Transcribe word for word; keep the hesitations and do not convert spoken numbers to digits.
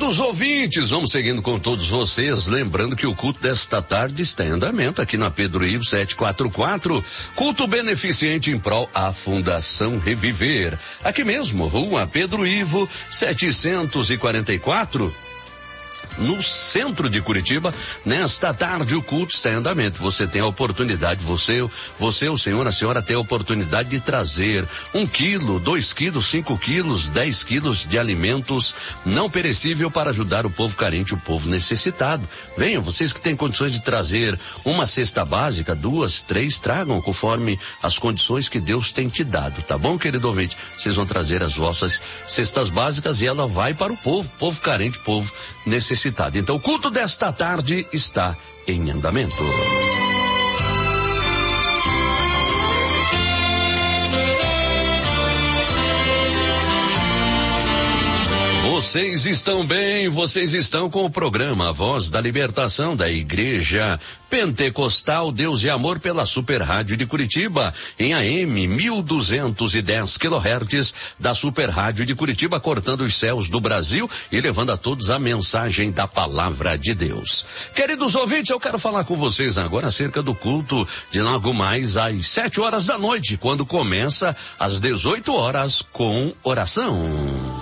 Queridos ouvintes, vamos seguindo com todos vocês, lembrando que o culto desta tarde está em andamento aqui na Pedro Ivo setecentos e quarenta e quatro, culto beneficente em prol à Fundação Reviver. Aqui mesmo, Rua Pedro Ivo setecentos e quarenta e quatro. No centro de Curitiba, nesta tarde o culto está em andamento. Você tem a oportunidade, você, você, o senhor, a senhora tem a oportunidade de trazer um quilo, dois quilos, cinco quilos, dez quilos de alimentos não perecível para ajudar o povo carente, o povo necessitado. Venham, vocês que têm condições de trazer uma cesta básica, duas, três, tragam conforme as condições que Deus tem te dado, tá bom, querido ouvinte? Vocês vão trazer as vossas cestas básicas e ela vai para o povo, povo carente, povo necessitado. Então, o culto desta tarde está em andamento. Vocês estão bem, vocês estão com o programa Voz da Libertação da Igreja Pentecostal Deus e Amor pela Super Rádio de Curitiba, em A M mil duzentos e dez quilohertz da Super Rádio de Curitiba, cortando os céus do Brasil e levando a todos a mensagem da Palavra de Deus. Queridos ouvintes, eu quero falar com vocês agora acerca do culto de logo mais às sete horas da noite, quando começa às dezoito horas com oração.